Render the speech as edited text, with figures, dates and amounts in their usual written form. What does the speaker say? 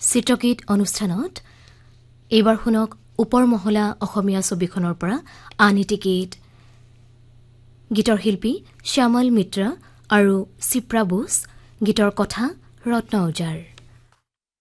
চিত্ৰগীত অনুষ্ঠানত এইবাৰ শুনক ওপৰ মহলা অসমীয়া ছবিখনৰ পৰা আন এটি গীত গীতৰ শিল্পী শ্যামল মিত্ৰা আৰু চিপ্ৰা বোস গীতৰ কথা ৰত্ন ওজাৰ